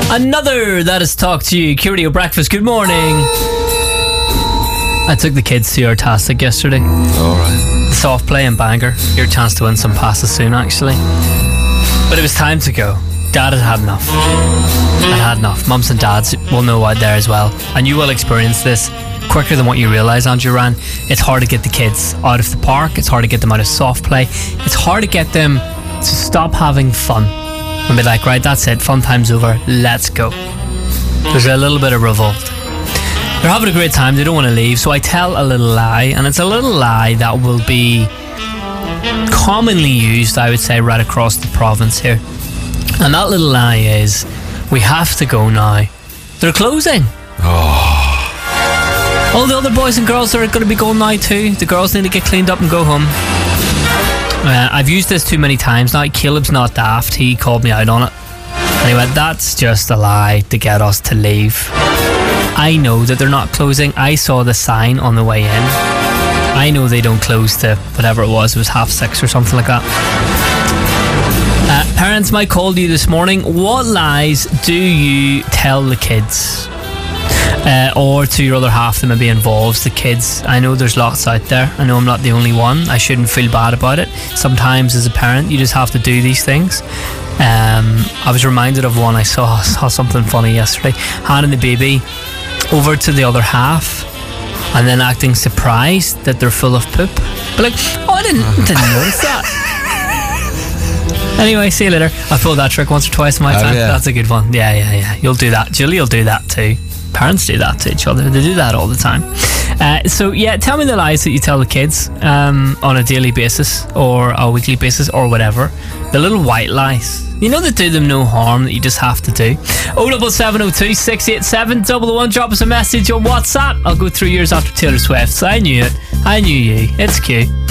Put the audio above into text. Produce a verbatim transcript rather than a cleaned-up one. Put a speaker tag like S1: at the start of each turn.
S1: Another That Has Talked to You. Curio Breakfast, good morning. I took the kids to Artastic yesterday.
S2: Alright.
S1: Soft play and Bangor. Your chance to win some passes soon, actually. But it was time to go. Dad had had enough. I'd had enough. Mums and dads will know out there as well. And you will experience this quicker than what you realise, Andrew Ryan. It's hard to get the kids out of the park. It's hard to get them out of soft play. It's hard to get them to stop having fun and be like, right, that's it, fun time's over, let's go. There's a little bit of revolt. They're having a great time, they don't want to leave, so I tell a little lie, and it's a little lie that will be commonly used, I would say, right across the province here. And that little lie is, we have to go now. They're closing.
S2: Oh.
S1: All the other boys and girls are going to be going now too. The girls need to get cleaned up and go home. Uh, I've used this too many times now. Caleb's not daft. He called me out on it. Anyway, that's just a lie to get us to leave. I know that they're not closing. I saw the sign on the way in. I know they don't close to whatever it was. It was half six or something like that. Uh, parents might call you this morning. What lies do you tell the kids? Uh, or to your other half that maybe involves the kids. I know there's lots out there. I know I'm not the only one. I shouldn't feel bad about it. Sometimes as a parent you just have to do these things. um, I was reminded of one. I saw, saw something funny yesterday, handing the baby over to the other half and then acting surprised that they're full of poop, but like, oh, I didn't, didn't notice that. Anyway, see you later. I pulled that trick once or twice in my
S2: oh,
S1: time.
S2: yeah.
S1: That's a good one. Yeah, yeah, yeah. You'll do that. Julie will do that too. Parents do that to each other. They do that all the time. Uh, so yeah, tell me the lies that you tell the kids um, on a daily basis or a weekly basis or whatever. The little white lies. You know that do them no harm, that you just have to do. oh seven seven oh two, six eight seven, one one one. Drop us a message on WhatsApp. I'll go through yours after Taylor Swift. So I knew it. I knew you. It's cute.